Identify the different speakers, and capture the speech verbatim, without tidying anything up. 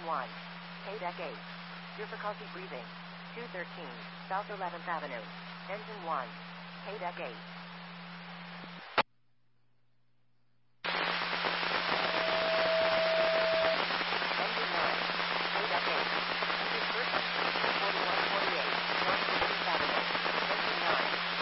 Speaker 1: one. K-Deck eight. Difficulty breathing. two thirteen, South eleventh Avenue. Engine one. K-Deck eight.